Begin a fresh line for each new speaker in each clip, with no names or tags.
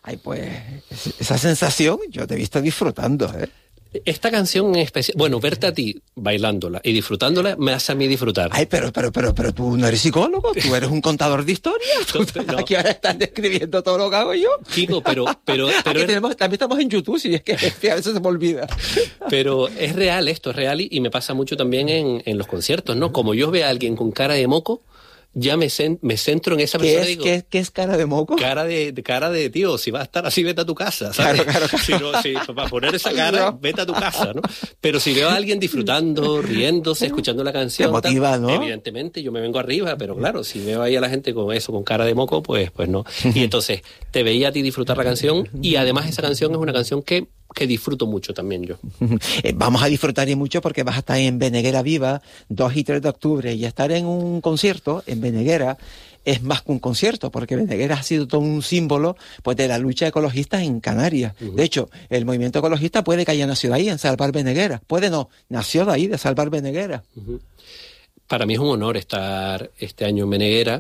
Ay, pues, esa sensación yo te he visto disfrutando, ¿eh?
Esta canción en especial, bueno, verte a ti bailándola y disfrutándola me hace a mí disfrutar.
Ay, pero tú no eres psicólogo, tú eres un contador de historias.
No.
Aquí ahora estás describiendo todo lo que hago yo.
Kiko, pero
también estamos en YouTube, si es que a veces se me olvida.
Pero es real esto, es real y me pasa mucho también en los conciertos, ¿no? Como yo veo a alguien con cara de moco, ya me centro en esa persona y digo...
¿Qué es cara de moco?
Cara de tío, si vas a estar así, vete a tu casa, ¿sabes?
Claro.
Si para poner esa cara, vete a tu casa, ¿no? Pero si veo a alguien disfrutando, riéndose, escuchando la canción...
Te motiva, ¿no?
Evidentemente, yo me vengo arriba, pero claro, si veo ahí a la gente con eso, con cara de moco, pues no. Y entonces, te veía a ti disfrutar la canción y además esa canción es una canción que disfruto mucho también yo.
Vamos a disfrutar y mucho porque vas a estar en Beneguera Viva 2 y 3 de octubre y estar en un concierto en Beneguera es más que un concierto, porque Beneguera ha sido todo un símbolo pues de la lucha ecologista en Canarias. De hecho, el movimiento ecologista puede que haya nacido ahí, en Salvar Beneguera. Puede no, nació de ahí, de Salvar Beneguera.
Para mí es un honor estar este año en Beneguera.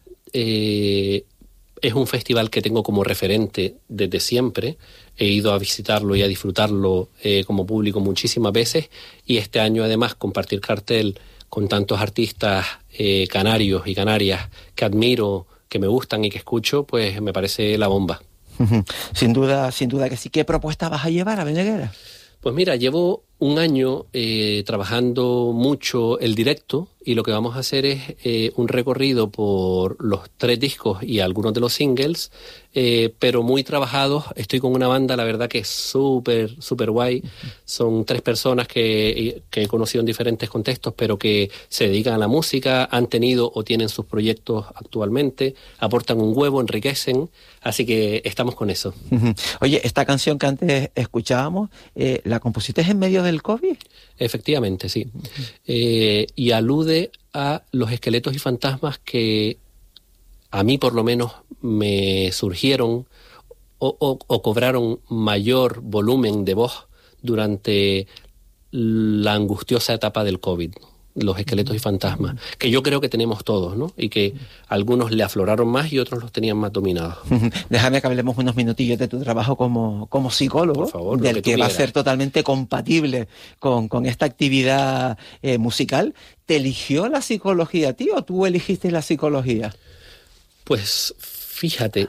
Es un festival que tengo como referente desde siempre. He ido a visitarlo y a disfrutarlo como público muchísimas veces. Y este año, además, compartir cartel con tantos artistas canarios y canarias que admiro, que me gustan y que escucho, pues me parece la bomba.
Sin duda que sí. ¿Qué propuesta vas a llevar a Beneguera?
Pues mira, llevo un año trabajando mucho el directo y lo que vamos a hacer es un recorrido por los 3 discos y algunos de los singles, pero muy trabajados. Estoy con una banda, la verdad que es súper guay. Son 3 personas que he conocido en diferentes contextos, pero que se dedican a la música, han tenido o tienen sus proyectos actualmente, aportan un huevo, enriquecen, así que estamos con eso.
Oye, esta canción que antes escuchábamos, ¿la compusiste en medio del COVID?
Efectivamente, sí. Y alude a los esqueletos y fantasmas que a mí por lo menos me surgieron o cobraron mayor volumen de voz durante la angustiosa etapa del COVID, los esqueletos y fantasmas, que yo creo que tenemos todos, ¿no? Y que algunos le afloraron más y otros los tenían más dominados.
Déjame que hablemos unos minutillos de tu trabajo como psicólogo,
por favor,
del que va a ser totalmente compatible con esta actividad musical. ¿Te eligió la psicología a ti o tú eligiste la psicología?
Pues fíjate,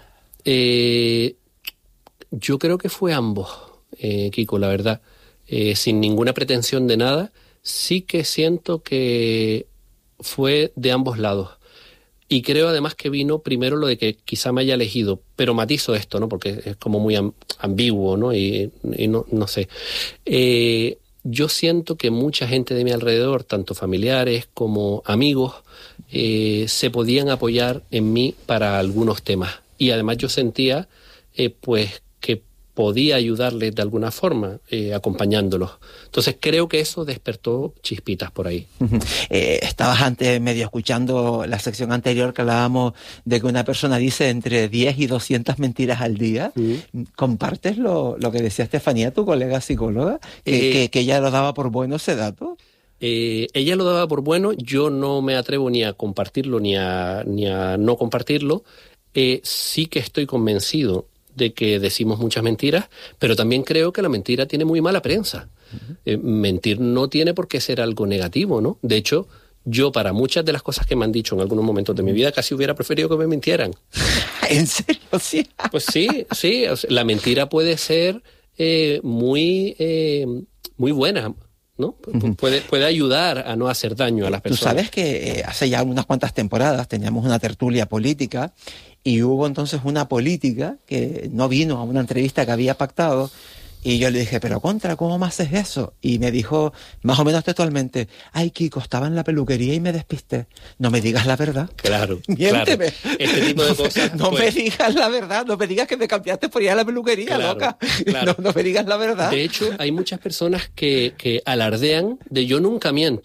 yo creo que fue ambos, Kiko, la verdad, sin ninguna pretensión de nada. Sí que siento que fue de ambos lados. Y creo además que vino primero lo de que quizá me haya elegido, pero matizo esto, ¿no? Porque es como muy ambiguo, ¿no? Y no sé. Yo siento que mucha gente de mi alrededor, tanto familiares como amigos, se podían apoyar en mí para algunos temas. Y además yo sentía, pues, que podía ayudarles de alguna forma, acompañándolos. Entonces creo que eso despertó chispitas por ahí.
Estabas antes medio escuchando la sección anterior que hablábamos de que una persona dice entre 10 y 200 mentiras al día. ¿Compartes lo que decía Estefanía, tu colega psicóloga, que ella lo daba por bueno ese dato?
Ella lo daba por bueno, yo no me atrevo ni a compartirlo ni a no compartirlo. Sí que estoy convencido de que decimos muchas mentiras, pero también creo que la mentira tiene muy mala prensa. Mentir no tiene por qué ser algo negativo, ¿no? De hecho, yo para muchas de las cosas que me han dicho en algunos momentos de mi vida casi hubiera preferido que me mintieran.
¿En serio? Sí.
Pues sí. O sea, la mentira puede ser muy buena, ¿no? Puede ayudar a no hacer daño a las personas.
Tú sabes que hace ya unas cuantas temporadas teníamos una tertulia política y hubo entonces una política que no vino a una entrevista que había pactado y yo le dije, pero ¿cómo me haces eso? Y me dijo, más o menos textualmente, ay, Kiko, estaba en la peluquería y me despisté. No me digas la verdad.
Claro,
miénteme.
Claro. Este tipo de cosas.
No me digas la verdad, no me digas que me cambiaste por ir a la peluquería, claro, loca. Claro. No me digas la verdad.
De hecho, hay muchas personas que alardean de yo nunca miento.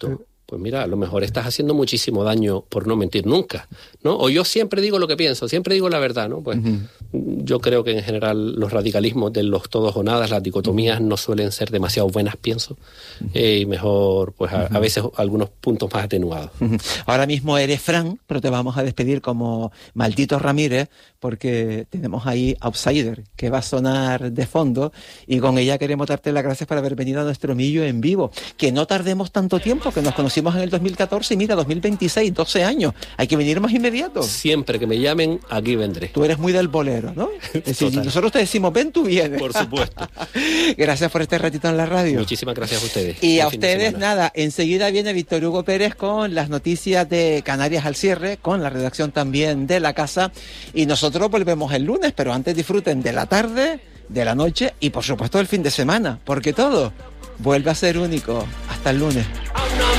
pues mira, a lo mejor estás haciendo muchísimo daño por no mentir nunca, ¿no? O yo siempre digo lo que pienso, siempre digo la verdad, ¿no? Pues yo creo que en general los radicalismos de los todos o nada, las dicotomías no suelen ser demasiado buenas, pienso, y mejor, pues a veces algunos puntos más atenuados.
Ahora mismo eres Fran, pero te vamos a despedir como Maldito Ramírez, porque tenemos ahí Outsider, que va a sonar de fondo, y con ella queremos darte las gracias por haber venido a nuestro Millo en vivo. Que no tardemos tanto tiempo, que nos conocimos en el 2014 y mira, 2026, 12 años. Hay que venir más inmediato.
Siempre que me llamen, aquí vendré.
Tú eres muy del bolero, ¿no? Es decir, nosotros te decimos, ven, tú vienes.
Por supuesto.
Gracias por este ratito en la radio.
Muchísimas gracias a ustedes.
Y a ustedes, nada, enseguida viene Víctor Hugo Pérez con las noticias de Canarias al cierre, con la redacción también de La Casa, y nosotros volvemos el lunes, pero antes disfruten de la tarde, de la noche y por supuesto del fin de semana, porque todo vuelve a ser único. Hasta el lunes.